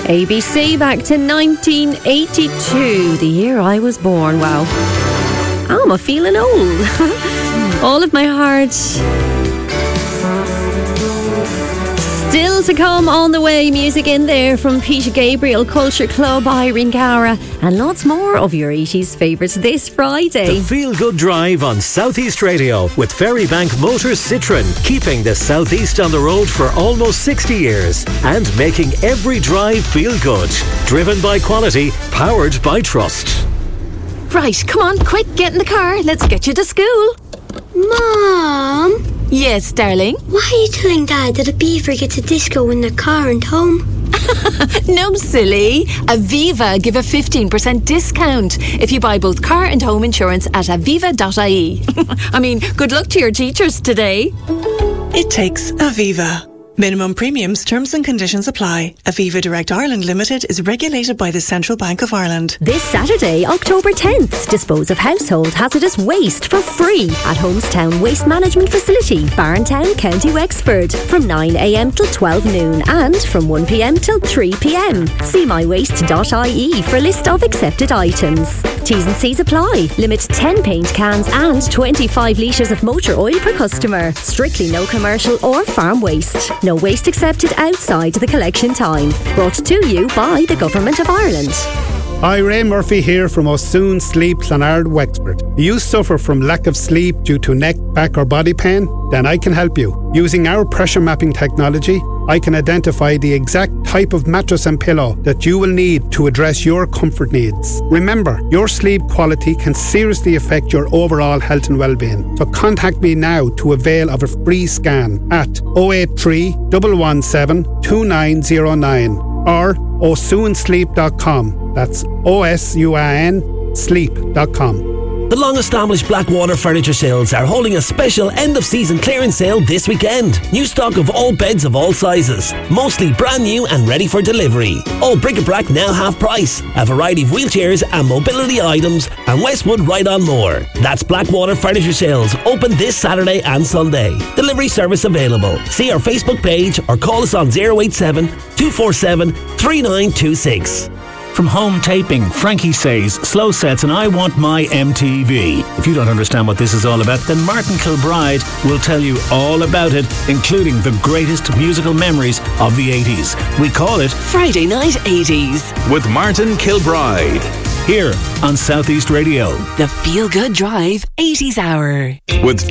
ABC back to 1982, the year I was born. Wow. I'm feeling old. All of my heart. Still to come on the way, music in there from Peter Gabriel, Culture Club, Irene Cara, and lots more of your 80s favourites this Friday. The Feel Good Drive on South East Radio with Ferrybank Motors Citroën, keeping the South East on the road for almost 60 years and making every drive feel good. Driven by quality, powered by trust. Right, come on, quick, get in the car. Let's get you to school. Mom? Yes, darling? Why are you telling Dad that a beaver gets a disco in their car and home? No, silly. Aviva give a 15% discount if you buy both car and home insurance at aviva.ie. I mean, good luck to your teachers today. It takes Aviva. Minimum premiums, terms and conditions apply. Aviva Direct Ireland Limited is regulated by the Central Bank of Ireland. This Saturday, October 10th, dispose of household hazardous waste for free at Homestown Waste Management Facility, Barntown, County Wexford, from 9 a.m. till 12 noon and from 1 p.m. till 3 p.m. See mywaste.ie for a list of accepted items. T's and C's apply. Limit 10 paint cans and 25 litres of motor oil per customer. Strictly no commercial or farm waste. No waste accepted outside the collection time. Brought to you by the Government of Ireland. Hi, Ray Murphy here from O'Soon Sleep Clonard, Wexford. Do you suffer from lack of sleep due to neck, back or body pain? Then I can help you. Using our pressure mapping technology, I can identify the exact type of mattress and pillow that you will need to address your comfort needs. Remember, your sleep quality can seriously affect your overall health and well-being. So contact me now to avail of a free scan at 083 117 2909 or osunsleep.com. That's OSUAN sleep.com. The long-established Blackwater Furniture Sales are holding a special end-of-season clearance sale this weekend. New stock of all beds of all sizes, mostly brand new and ready for delivery. All bric-a-brac now half price. A variety of wheelchairs and mobility items, and Westwood right on more. That's Blackwater Furniture Sales, open this Saturday and Sunday. Delivery service available. See our Facebook page or call us on 087 247 3926. From home taping, Frankie says, slow sets and I want my MTV. If you don't understand what this is all about, then Martin Kilbride will tell you all about it, including the greatest musical memories of the 80s. We call it Friday Night 80s with Martin Kilbride. Here on South East Radio. The Feel Good Drive 80s Hour. With